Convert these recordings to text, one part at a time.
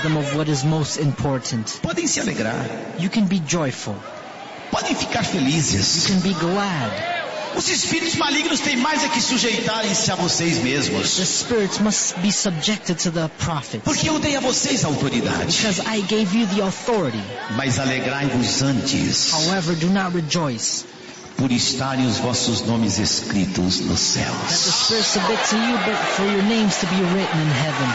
them of what is most important. Podem se alegrar. You can be joyful. Podem ficar You felizes. can be glad. Os espíritos malignos têm mais é que sujeitarem-se a vocês The mesmos. spirits must be subjected to the prophets. Porque eu dei a vocês a autoridade. Because I gave you the authority. Mas alegrai-vos antes, However, do not rejoice por estarem os vossos nomes escritos nos that the céus. spirits submit to you, but for your names to be written in heaven.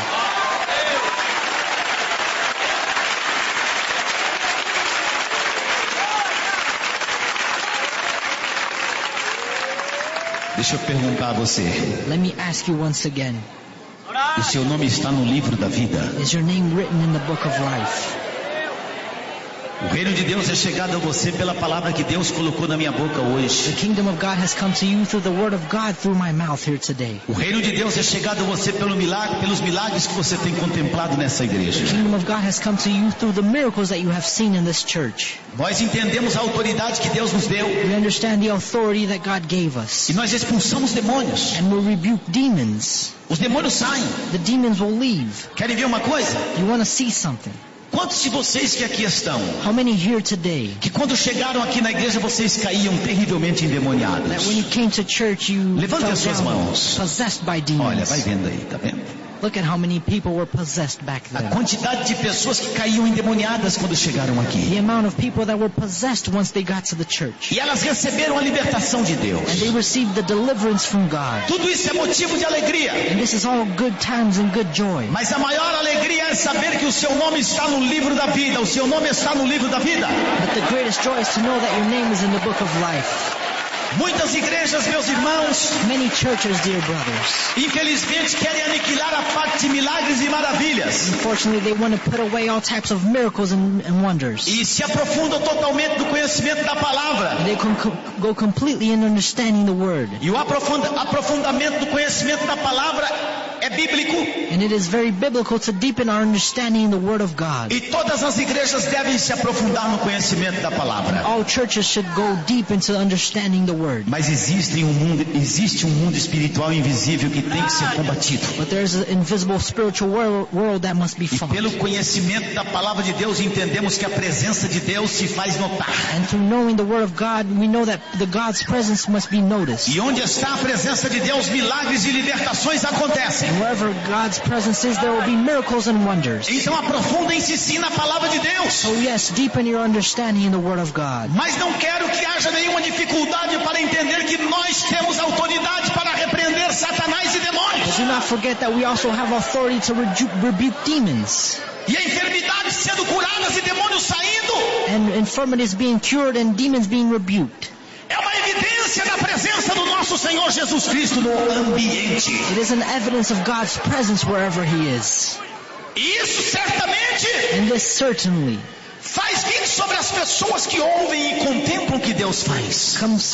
Deixa eu perguntar a você. Let me ask you once again. O seu nome está no livro da vida. Is your name written in the book of life? O reino de Deus é chegado a você pela palavra que Deus colocou na minha boca The hoje. kingdom of God has come to you through the word of God through my mouth here today. O reino de Deus é chegado a você pelos milagres que você tem contemplado nessa igreja. The kingdom of God has come to you through the miracles that you have seen in this church. Nós entendemos a autoridade que Deus nos deu. We understand the authority that God gave us. E nós expulsamos demônios. And we rebuke demons. Os demônios saem. The demons will leave. Querem ver uma coisa? You want to see something? Quantos de vocês que aqui estão, How many here today que quando chegaram aqui na igreja vocês caíam terrivelmente that endemoniados? when you came to church you Levante fell as suas down mãos. possessed by Olha, vai demons? vendo aí, tá vendo? Look at how many people were possessed back A then. quantidade de pessoas que caíam endemoniadas quando chegaram The aqui. amount of people that were possessed once they got to the church. E elas receberam a libertação de Deus. And they received the deliverance from God. Tudo isso é motivo de alegria. And this is all good times and good joy. Mas a maior alegria é saber que o seu nome está no livro da vida. O seu nome está no livro da vida. But the greatest joy is to know that your name is in the book of life. Muitas igrejas, meus irmãos, Many churches, dear brothers, infelizmente querem aniquilar a parte de milagres e maravilhas. unfortunately they want to put away all types of miracles and wonders. E se aprofundam totalmente no conhecimento da palavra. And they can go completely in understanding the word. E o aprofundamento do conhecimento da palavra é bíblico. And it is very biblical to deepen our understanding in the word of God. E todas as igrejas devem se aprofundar no conhecimento da palavra. All churches should go deep into understanding the word. Mas existe um mundo espiritual invisível que tem que ser combatido. But there's an invisible spiritual world that must be E fought. pelo conhecimento da palavra de Deus entendemos que a presença de Deus se faz notar. And through knowing the word of God, we know that the God's presence must be noticed. E onde está a presença de Deus, milagres e libertações acontecem. And wherever God's presence is, there will be miracles and wonders. Então aprofundem-se sim na palavra de Deus. So yes, deepen your understanding in the word of God. Mas não quero que haja nenhuma dificuldade para entender que nós temos autoridade para repreender Satanás e demônios. But do not forget that we also have authority to rebuke demons. E a enfermidade sendo curadas e demônios saindo. And infirmities being cured and demons being rebuked. É uma evidência da presença do nosso Senhor Jesus Cristo no ambiente. It is an evidence of God's presence wherever He is. E isso certamente And this certainly faz vir sobre as pessoas que ouvem e contemplam o que Deus faz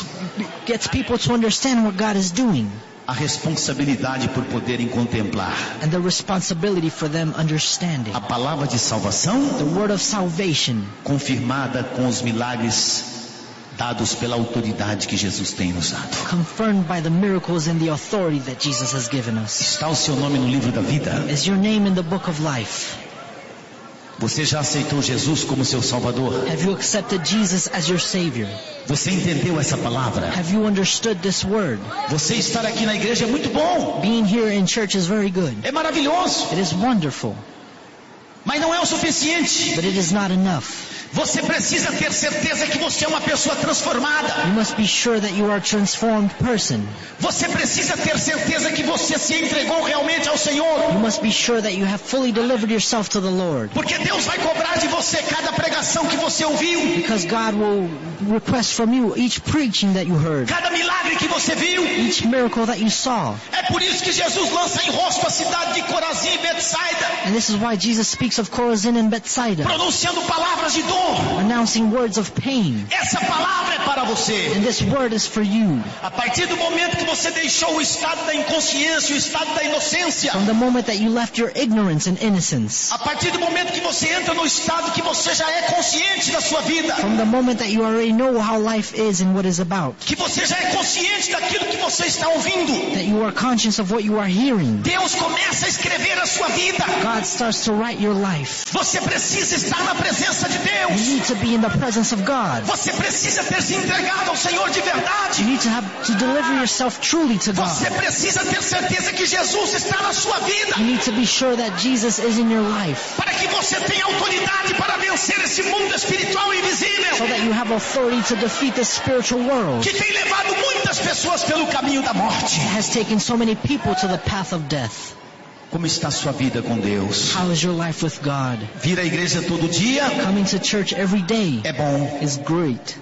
gets people to understand what God is doing. a responsabilidade por poderem contemplar And the responsibility for them understanding. a palavra de salvação The word of salvation, confirmada com os milagres dados pela autoridade que Jesus tem nos dado. confirmed by the miracles and the authority that Jesus has given us. Está o seu nome no livro da vida? Is your name in the book of life? Você já aceitou Jesus como seu Salvador? Have you accepted Jesus as your Savior? Você entendeu essa palavra? Have you understood this word? Você estar aqui na igreja é muito bom. Being here in church is very good. É maravilhoso. It is wonderful, Mas não é o suficiente. but it is not enough. Você precisa ter certeza que você é uma pessoa transformada. You must be sure that you are a transformed person. Você precisa ter certeza que você se entregou realmente ao Senhor. You must be sure that you have fully delivered yourself to the Lord. Porque Deus vai cobrar de você cada pregação que você ouviu. Because God will request from you each preaching that you heard, Cada milagre que você viu. each miracle that you saw. É por isso que Jesus lança em rosto a cidade de Corazim e Betsaida, And this is why Jesus speaks of Chorazin and Bethsaida, pronunciando palavras de dor dor. announcing words of pain. Essa palavra é para você. And this word is for you. A partir do momento que você deixou o estado da inconsciência, o estado da inocência, From the moment that you left your ignorance and innocence, a partir do momento que você entra no estado que você já é consciente da sua vida, from the moment that you already know how life is and what is about, que você já é consciente daquilo que você está ouvindo, that you are conscious of what you are hearing, Deus começa a escrever a sua vida. God starts to write your life. Você precisa estar na presença de You Deus. need to be in the presence of God. Você precisa ter se entregado ao Senhor de You verdade. need to deliver yourself truly to God. Você precisa ter certeza que Jesus está na sua vida, You need to be sure that Jesus is in your life, para que você tenha autoridade para vencer esse mundo espiritual so invisível that you have authority to defeat the spiritual world que tem levado muitas pessoas pelo caminho da morte. that has taken so many people to the path of death. Como está a sua vida com Deus? How is your life with God? Vir à igreja todo dia Coming to church every day é bom, is great,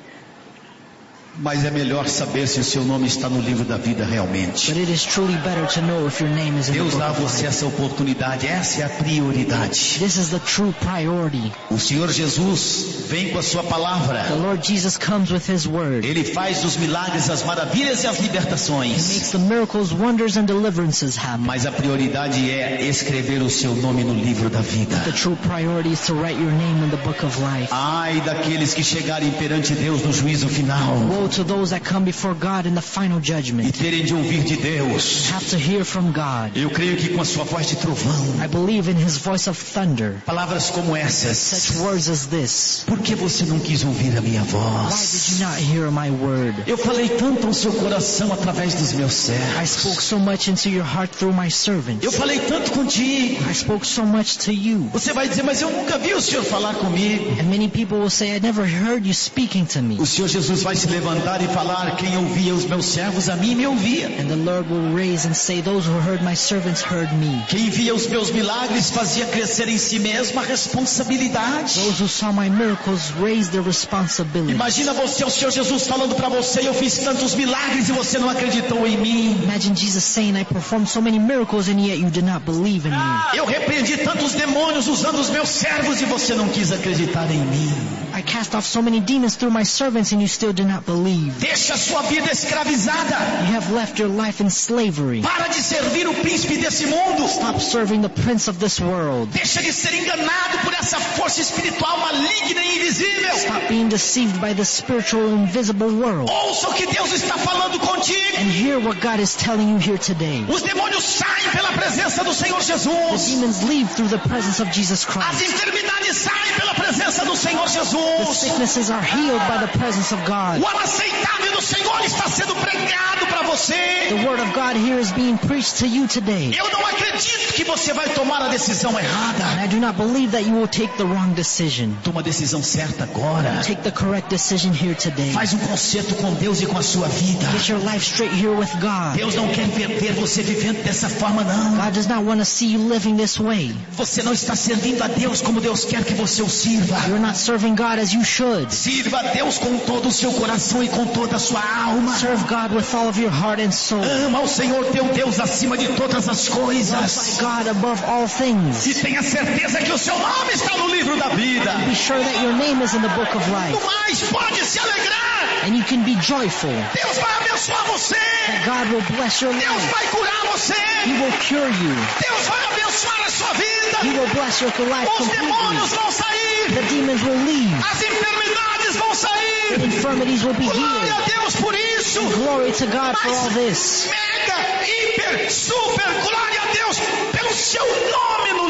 mas é melhor saber se o seu nome está no livro da vida realmente. but it is truly better to know if your name is in the Deus book dá a of você life. essa oportunidade, essa é a prioridade. This is the true priority. O Senhor Jesus vem com a sua The palavra. Lord Jesus comes with His word. Ele faz os milagres, as maravilhas e as He libertações. makes the miracles, wonders, and deliverances happen. Mas a prioridade é escrever o seu nome no livro da vida. The true priority is to write your name in the book of life. Ai daqueles que chegarem perante Deus no juízo final Woe to those that come before God in the final e judgment, terem de ouvir de Deus. have to hear from God. Eu creio que com a sua voz de trovão, I believe in His voice of thunder. palavras como Such essas. words as this. Por que você não quis ouvir a minha Why did voz? you not hear my word? Eu falei tanto ao seu coração através dos meus I spoke servos. so much into your heart through my servants. Eu falei tanto contigo. I spoke so much to you. Você vai dizer, mas eu nunca vi o Senhor falar comigo. And many people will say, I never heard you speaking to me. O Senhor Jesus vai se levantar e falar, quem ouvia os meus servos, a mim me ouvia. And the Lord will raise and say, those who heard my servants heard me. Quem via os meus milagres fazia crescer em si mesmo a responsabilidade. Those who saw my miracles raised their responsibility. Imagina você, o Senhor Jesus falando para você, eu fiz tantos milagres e você não acreditou em mim. Imagine Jesus saying, I performed so many miracles and yet you did not believe in me. Eu repreendi tantos demônios usando os meus servos e você não quis acreditar em mim. I cast off so many demons through my servants and you still did not believe. Deixa a sua vida escravizada. You have left your life in slavery. Para de servir o príncipe desse mundo. Stop serving the prince of this world. Deixa de ser enganado por essa força espiritual maligna e invisível. Stop being deceived by the spiritual invisible world. Ouça o que Deus está falando contigo. And hear what God is telling you here today. Os demônios saem pela presença do Senhor The Jesus. demons leave through the presence of Jesus As Christ. enfermidades saem pela presença do Senhor The Jesus. sicknesses are healed by the presence of God. O aceitável do Senhor está sendo pregado para você. The word of God here is being preached to you today. Eu não acredito que você vai tomar a decisão And errada. I do not believe that you will take the wrong decision. Toma a decisão certa agora. Take the correct decision here today. Faz um concerto com Deus e com a sua vida. Get your life straight here with God. Deus não quer ver você vivendo dessa forma, não. God does not want to see you living this way. Você não está servindo a Deus como Deus quer que você o sirva. You're not serving God as you should. Sirva a Deus com todo o seu coração e com toda a sua alma. Serve God with all of your heart and soul. Ama o Senhor teu Deus acima de todas as coisas. Love God above all things. E tenha certeza que o seu nome está no livro da vida. Be sure that your name is in the book of No life. mais, pode se alegrar. And you can be joyful. Deus vai abençoar você. That God will bless your Deus life. vai curar você. He will cure you. Deus vai abençoar a sua He vida. will bless your life Os demônios completely. vão sair. The demons will leave. As enfermidades vão The sair. infirmities will be Glória a healed. Deus por isso. Glory to God for all this. Mega, hiper, super, glória a Deus pelo seu nome no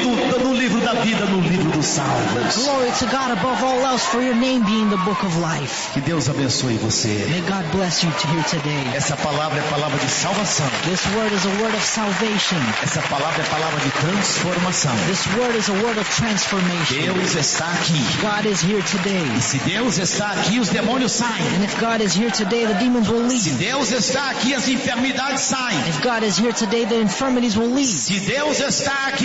livro da vida, no livro dos salvos. Glory to God above all else for your name being the book of life. Que Deus abençoe você. May God bless you to here today. Essa palavra é palavra de salvação. This word is a word of salvation. Essa palavra é palavra de transformação. This word is a word of transformation. Deus está aqui. God is here today. E se Deus está aqui, os demônios saem. And if God is here today, the demons will Se leave. Deus está aqui, as enfermidades saem. If God is here today, the infirmities will leave. Se Deus está aqui,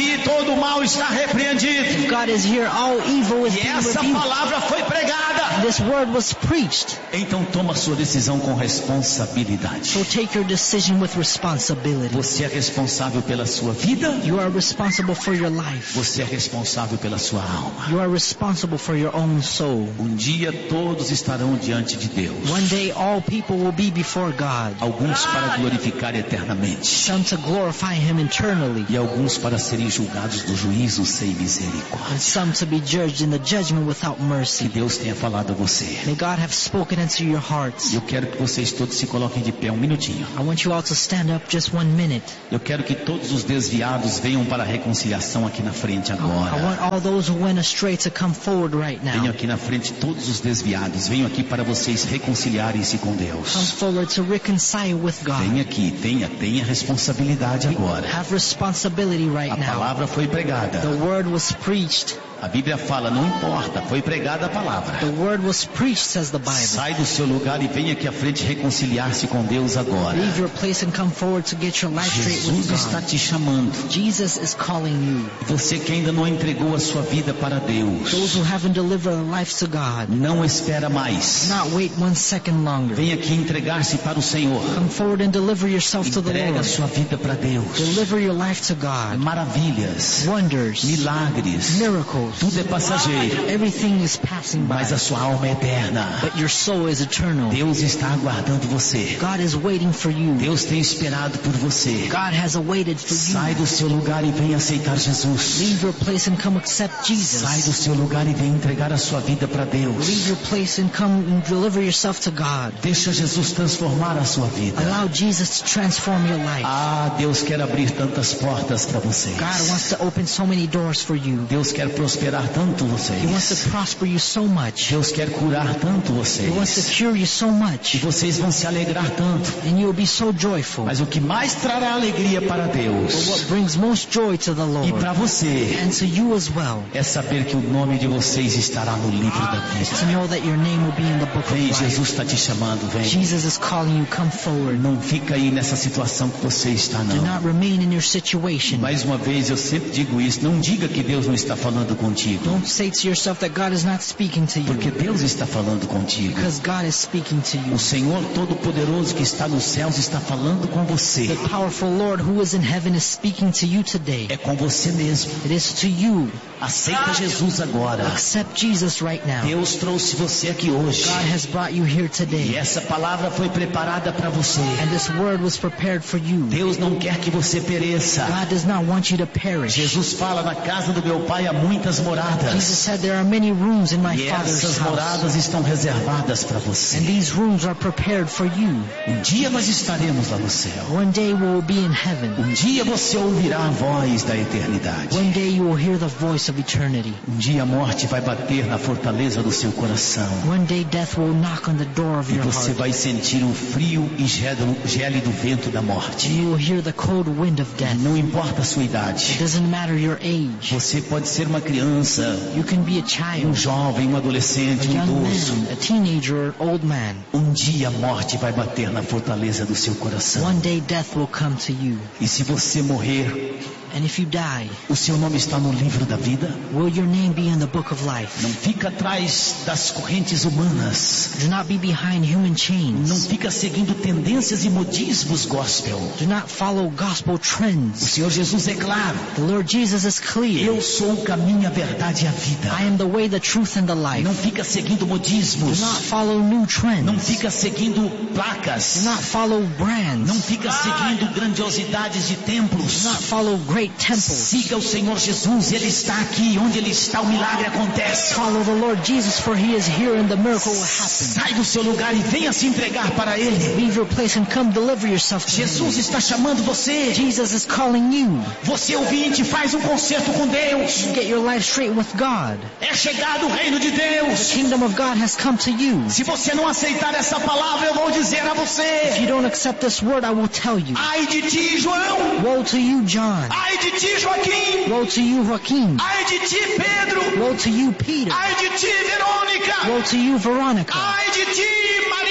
aqui, todo mal está repreendido. If God is here, all evil is E being essa rebuked. palavra foi pregada. This word was preached. Então toma a sua decisão com responsabilidade. So take your decision with responsibility. Você é responsável pela sua vida. You are responsible for your life. Você é responsável pela sua alma. You are responsible for your own soul. Um dia todos estarão diante de Deus. One day all people will be before God. Alguns para glorificar eternamente. Some to glorify Him eternally. E alguns para serem julgados do juízo sem misericórdia. And some to be judged in the judgment without Que mercy. Deus tenha falado a você. May God have spoken into your hearts. Eu quero que vocês todos se coloquem de pé um minutinho. I want you all to stand up just 1 minute. Eu quero que todos os desviados venham para a reconciliação aqui na frente I agora. want all those who went astray to come forward right Venham now. aqui na frente todos os desviados. Venham aqui para vocês reconciliarem-se com Come Deus. forward to reconcile with God. Venha aqui, tenha responsabilidade agora. Have responsibility right A now. palavra foi pregada. The word was preached. A Bíblia fala, não importa, foi pregada a palavra. The word was preached, says the Bible. Sai do seu lugar e venha aqui à frente reconciliar-se com Deus agora. Leave your place and come forward to get your life straight with Jesus está God. te chamando. Jesus is calling you. Você que ainda não entregou a sua vida para Deus, Those who haven't delivered their lives to God, não espera mais. not wait 1 second longer. Venha aqui entregar-se para o Senhor. Come forward and deliver yourself to the Entrega a Lord. sua vida para Deus. Deliver your life to God. Maravilhas, Wonders, milagres, miracles, tudo é passageiro, everything is passing by. mas a sua alma é eterna. But your soul is eternal. Deus está aguardando você. God is waiting for you. Deus tem esperado por você. God has awaited for Sai you. do seu lugar e venha aceitar Jesus. Leave your place and come accept Sai do Jesus. seu lugar e venha entregar a sua vida para Deus. Leave your place and come and deliver yourself to God. Deixa Jesus transformar a sua vida. Allow Jesus to transform your life. Ah, Deus quer abrir tantas portas para vocês. God wants to open so many doors for you. Deus quer prosperar tanto He wants to vocês. prosper you so much. Deus quer curar tanto He wants to vocês. cure you so E much. vocês vão se alegrar tanto. And you will be so joyful. Mas o que mais trará alegria para But Deus what brings most joy to the e Lord para você and to you as well, é saber que o nome de vocês estará no livro da is to vida. know that your name will be in the book of Vem, life. Jesus está te chamando, vem. Jesus is calling you, come forward. Não fica aí nessa situação que você está, Do não. not remain in your situation. Mais uma vez, eu sempre digo isso. Não diga que Deus não está falando contigo. Don't say to yourself that God is not speaking to you, Porque Deus está falando contigo. because God is speaking to you. O Senhor Todo-Poderoso que está nos céus está falando com você. The powerful Lord who is in heaven is speaking to you today. É com você mesmo. It is to you. Aceita Jesus agora. Accept Jesus right now. Deus trouxe você aqui hoje. God has brought you here E today. essa palavra foi preparada para você. And this word was prepared for you. Deus não quer que você pereça. God does not want you to perish. Jesus fala, na casa do meu pai há muitas Jesus moradas. said there are many rooms in my E Father's essas house. moradas estão reservadas para And você. these rooms are prepared for you. Um dia nós estaremos lá no céu. One day we will be in heaven. Um dia você ouvirá a voz da eternidade. One day you will hear the voice of eternity. Um dia a morte vai bater na fortaleza do seu coração. One day death will knock on the door of E your você heart. vai sentir o frio e gélido vento da morte. You will hear the cold wind of death. Não importa a sua It idade. doesn't matter your age. Você pode ser uma criança, You can be a um child, jovem, um a adolescente, um young idoso. man, a teenager, or old man. Um dia a morte vai bater na fortaleza do seu coração. One day death will come to you. E se você morrer, And if you die, o seu nome está no livro da vida? will your name be in the book of life? Não fica atrás das correntes humanas. Do not be behind human Não chains. fica seguindo tendências e modismos gospel. Do not follow gospel O trends. Senhor Jesus é claro. The Lord Jesus is clear. Eu sou o caminho, a verdade e a vida. I am the way, the truth, and the life. Não fica seguindo Do modismos. not follow new Não trends. fica seguindo Do placas. not follow brands. Não fica seguindo grandiosidades de templos. Do not follow great temples. Siga o Senhor Jesus, Ele está aqui. Onde Ele está, o milagre acontece. Follow the Lord Jesus, for He is here and the miracle will happen. Sai do seu lugar e venha se entregar para Ele. Leave your place and come deliver yourself to Jesus Him. está chamando você. Jesus is calling you. Você ouvinte, faz um concerto com Deus. Get your life straight with God. É chegado o reino de The Deus. kingdom of God has come to you. Se você não aceitar essa palavra, eu vou dizer a If você: you don't accept this word, I will tell you. ai de ti, João. Woe to you, John. Ai de ti, Joaquim. Woe to you, Joaquin. Ai de ti, Pedro. Woe to you, Peter. Ai de ti, Verônica. Woe to you, Veronica. Ai de ti, Maria.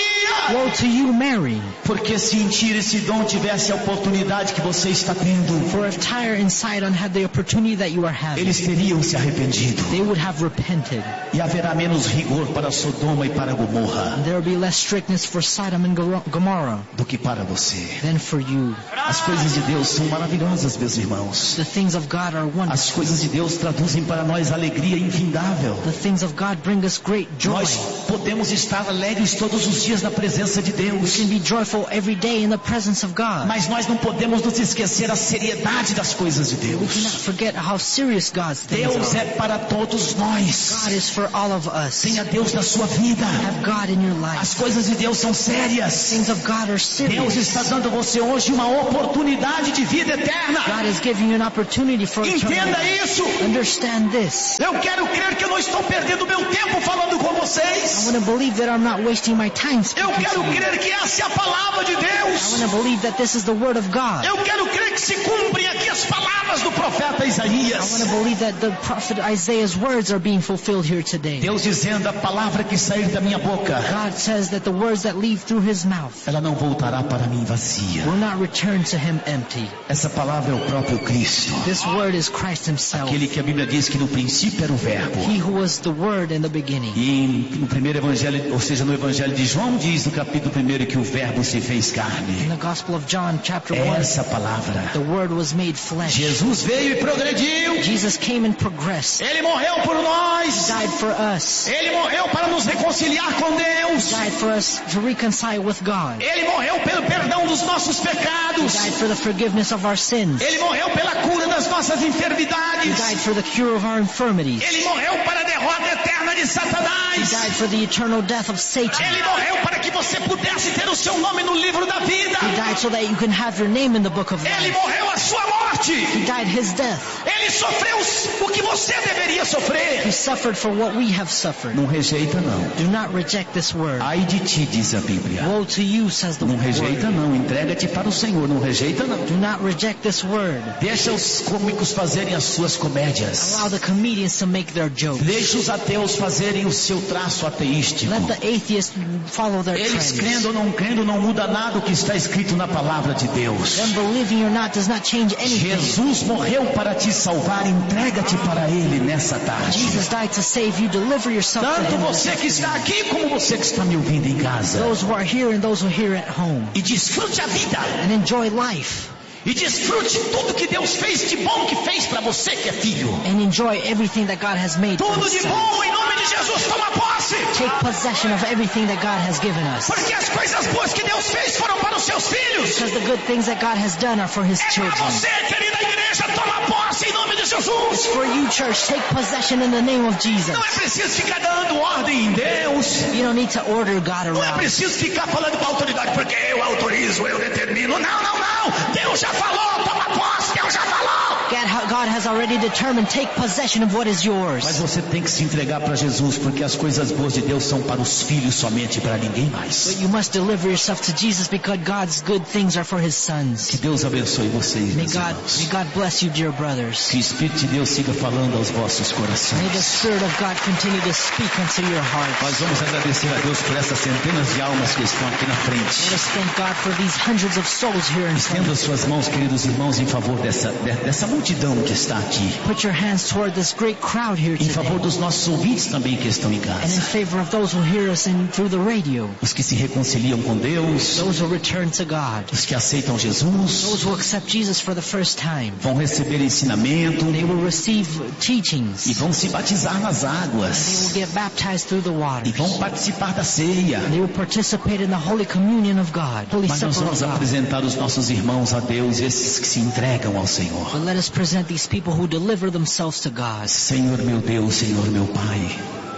Woe to you, Mary. Porque se em Tiro e Sidom tivesse a oportunidade que você está tendo, For if Tyre and Sidon had the opportunity that you are having, eles teriam se arrependido. they would have repented. E haverá menos rigor para Sodoma e para Gomorra And there will be less strictness for Sodom and Gomorrah do que para você. than for you. As coisas de Deus são maravilhosas, meus irmãos. The things of God are As wonderful. coisas de Deus traduzem para nós alegria infindável. The things of God bring us great joy. Nós podemos estar alegres todos os dias na presença de We Deus. can be joyful every day in the presence of God. Mas nós não podemos nos esquecer a seriedade das coisas de We cannot Deus. forget how serious God's things Deus é are. para todos nós. God is for all of us. Tenha Deus na sua vida. Have God in your As life. coisas de Deus são sérias. Things of God are Deus serious. está dando a você hoje uma oportunidade de vida eterna. God is giving you an opportunity for Entenda eternity. isso. Understand this. Eu quero crer que eu não estou perdendo meu tempo falando com I vocês. want to believe that I'm not wasting my time Eu speaking quero to you. crer que essa é a palavra de I Deus. want to believe that this is the word of God. Eu quero crer que se cumprem aqui as palavras do profeta I Isaías. want to believe that the prophet Isaiah's words are being fulfilled here today. Deus dizendo: a palavra que sair da minha boca, God says that the words that leave through his mouth ela não voltará para mim vazia. will not return to him empty. Essa palavra é o próprio Cristo. This word is Christ himself. Aquele que a Bíblia diz que no princípio era o verbo. He who was the word in the beginning. E no primeiro evangelho, ou seja, no evangelho de João, diz no capítulo 1 que o verbo se fez In carne. the Gospel of John, chapter É 1, essa palavra. the word was made flesh. Jesus veio e progrediu. Jesus came and progressed. Ele morreu por nós. Died for us. Ele morreu para nos reconciliar com Deus. Died for us to reconcile with God. Ele morreu pelo perdão dos nossos He pecados. died for the forgiveness of our sins. Ele morreu pela cura das nossas He enfermidades. died for the cure of our infirmities. Ele morreu para a derrota eterna de He Satanás. died for the eternal death of Satan. Ele morreu para que você pudesse ter o seu nome no livro da vida. He died so that you can have your name in the book of Ele life. morreu a sua morte. He died his death. Ele sofreu o que você deveria He sofrer. suffered for what we have suffered. Não rejeita não. Do not reject this word. Ai de ti, diz a Bíblia. Woe to you, says the Não word. rejeita não. Entrega-te para o Senhor. Não rejeita não. Do not reject this word. Deixa os cômicos fazerem as suas comédias. Allow the comedians to make their jokes. Deixa os ateus fazerem o seu traço ateístico. Let the atheists follow their Eles trends. crendo ou não crendo não muda nada o que está escrito na palavra de Deus. Them believing or not does not change anything. Jesus morreu para te salvar. Entrega-te para Ele nessa tarde. Jesus died to save you. Deliver yourself to Tanto him. você que está aqui como você que está me ouvindo em casa. Those who are here and those who are here at home. E desfrute a vida. And enjoy life. E desfrute tudo que Deus fez de bom que fez para você que é filho. And enjoy everything that God has made for Tudo his de son. bom em nome de Jesus. Toma posse. Take possession of everything that God has given us. Porque as coisas boas que Deus fez foram para os seus filhos. Because the good things that God has done are for his É para children. você, querida igreja. Toma posse em nome de Jesus. For you, church, take possession in the name of Jesus. Não é preciso ficar dando ordem em Deus. You don't need to order God Não é around. preciso ficar falando com a autoridade, porque eu autorizo, eu determino. Não, não, não. Deus já falou, toma posse, Deus já falou. God has already determined, take possession of what is yours. Mas você tem que se entregar para Jesus, porque as coisas boas de Deus são para os filhos somente, para ninguém mais. But you must deliver yourself to Jesus because God's good things are for his sons. Que Deus abençoe vocês, May meus God irmãos. bless you, dear brothers. Que o Espírito de Deus siga falando aos vossos May the corações. Spirit of God continue to speak unto your hearts. Nós vamos agradecer a Deus por essas centenas de almas que estão aqui na Let frente. us thank God for these hundreds of souls here in front. Estenda suas mãos, queridos irmãos, em favor dessa multidão que está aqui. Put your hands toward this great crowd here Em favor today. dos nossos ouvintes também que estão em And in casa. favor of those who hear us through the radio. Os que se reconciliam com Deus. Those who return to God. Os que aceitam Jesus. Those who accept Jesus for the first time. Vão receber ensinamento. They will receive teachings. E vão se batizar nas They will águas. get baptized through the E waters. vão participar da ceia. They will participate in the Holy Communion of God. Holy Mas nós Supper vamos of God. apresentar os nossos irmãos a Deus, esses que se entregam ao Senhor. But let us present these people who deliver themselves to God. Senhor meu Deus, Senhor meu Pai.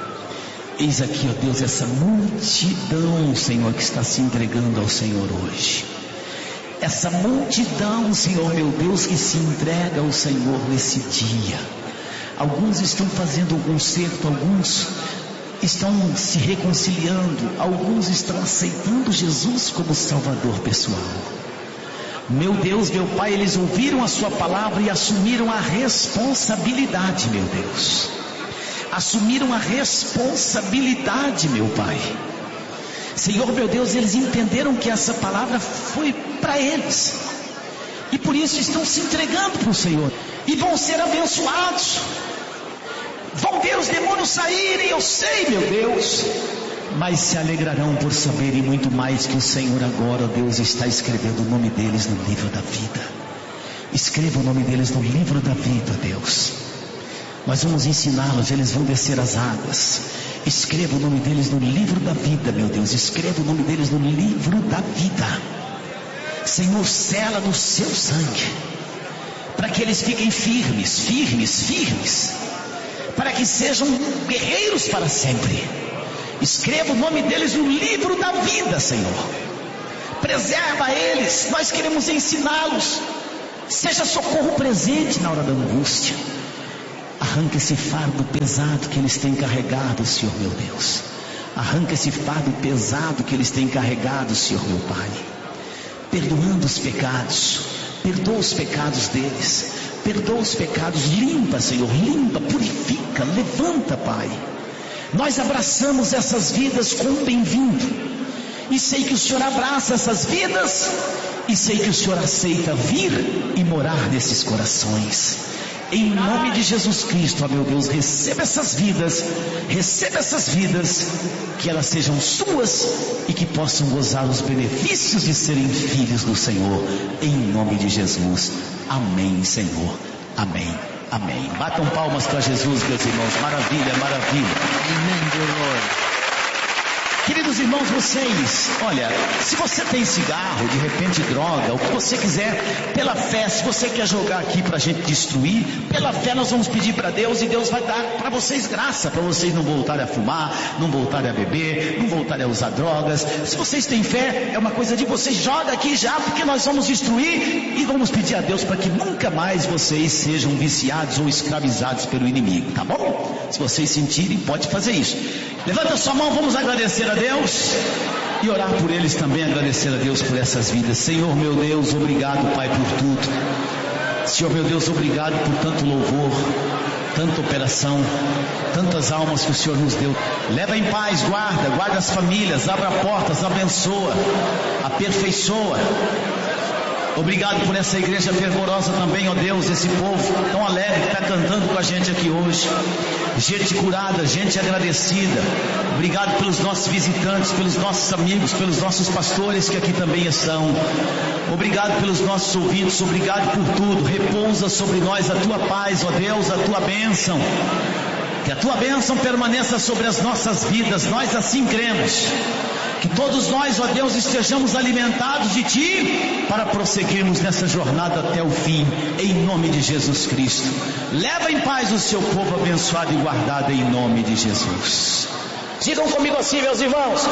Eis aqui, ó Deus, essa multidão, Senhor, que está se entregando ao Senhor hoje. Essa multidão, Senhor meu Deus, que se entrega ao Senhor nesse dia. Alguns estão fazendo um concerto, alguns estão se reconciliando, alguns estão aceitando Jesus como Salvador pessoal. Meu Deus, meu Pai, eles ouviram a sua palavra e assumiram a responsabilidade, meu Deus. Assumiram a responsabilidade, meu Pai. Senhor meu Deus, eles entenderam que essa palavra foi para eles, e por isso estão se entregando para o Senhor, e vão ser abençoados, vão ver os demônios saírem, eu sei, meu Deus, mas se alegrarão por saberem muito mais que o Senhor agora, Deus, está escrevendo o nome deles no livro da vida. Escreva o nome deles no livro da vida, Deus. Nós vamos ensiná-los, eles vão descer as águas. Escreva o nome deles no livro da vida, meu Deus. Escreva o nome deles no livro da vida. Senhor, sela no seu sangue, para que eles fiquem firmes, firmes, firmes, para que sejam guerreiros para sempre. Escreva o nome deles no livro da vida, Senhor. Preserva eles, nós queremos ensiná-los. Seja socorro presente na hora da angústia. Arranca esse fardo pesado que eles têm carregado, Senhor meu Deus. Arranca esse fardo pesado que eles têm carregado, Senhor meu Pai. Perdoando os pecados, perdoa os pecados deles, perdoa os pecados, limpa, Senhor, limpa, purifica, levanta, Pai. Nós abraçamos essas vidas com um bem-vindo, e sei que o Senhor abraça essas vidas, e sei que o Senhor aceita vir e morar nesses corações. Em nome de Jesus Cristo, ó meu Deus, receba essas vidas, que elas sejam suas e que possam gozar os benefícios de serem filhos do Senhor, em nome de Jesus. Amém, Senhor. Amém, amém. Batam palmas para Jesus, meus irmãos. Maravilha, maravilha. Amen, dear Lord. Queridos irmãos, vocês, olha, se você tem cigarro, de repente droga, o que você quiser, pela fé, se você quer jogar aqui para a gente destruir, pela fé nós vamos pedir para Deus, e Deus vai dar para vocês graça, para vocês não voltarem a fumar, não voltarem a beber, não voltarem a usar drogas. Se vocês têm fé, é uma coisa de vocês, joga aqui já, porque nós vamos destruir, e vamos pedir a Deus para que nunca mais vocês sejam viciados ou escravizados pelo inimigo, tá bom? Se vocês sentirem, pode fazer isso. Levanta sua mão, vamos agradecer a Deus e orar por eles também, agradecer a Deus por essas vidas. Senhor meu Deus, obrigado, Pai, por tudo. Senhor meu Deus, obrigado por tanto louvor, tanta operação, tantas almas que o Senhor nos deu. Leva em paz, guarda as famílias, abra portas, abençoa, aperfeiçoa. Obrigado por essa igreja fervorosa também, ó Deus, esse povo tão alegre que está cantando com a gente aqui hoje. Gente curada, gente agradecida. Obrigado pelos nossos visitantes, pelos nossos amigos, pelos nossos pastores que aqui também estão. Obrigado pelos nossos ouvintes, obrigado por tudo. Repousa sobre nós a tua paz, ó Deus, a tua bênção. Que a tua bênção permaneça sobre as nossas vidas, nós assim cremos. Que todos nós, ó Deus, estejamos alimentados de Ti para prosseguirmos nessa jornada até o fim, em nome de Jesus Cristo. Leva em paz o seu povo abençoado e guardado em nome de Jesus. Digam comigo assim, meus irmãos: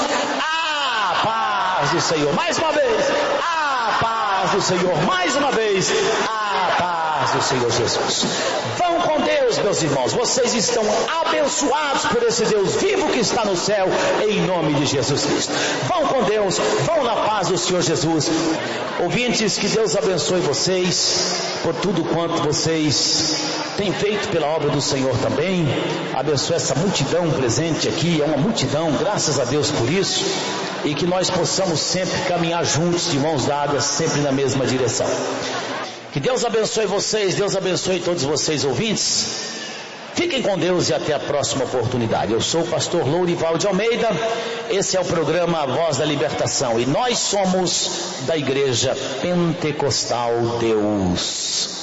a paz do Senhor. Mais uma vez, a paz do Senhor. Mais uma vez, a paz do Senhor Jesus. Vão com Deus, meus irmãos. Vocês estão abençoados por esse Deus vivo que está no céu, em nome de Jesus Cristo. Vão com Deus, vão na paz do Senhor Jesus. Ouvintes, que Deus abençoe vocês por tudo quanto vocês têm feito pela obra do Senhor também. Abençoe essa multidão presente aqui, é uma multidão, graças a Deus por isso. E que nós possamos sempre caminhar juntos, de mãos dadas, sempre na mesma direção. Que Deus abençoe vocês, Deus abençoe todos vocês ouvintes. Fiquem com Deus e até a próxima oportunidade. Eu sou o pastor Lourival de Almeida. Esse é o programa A Voz da Libertação. E nós somos da Igreja Pentecostal Deus.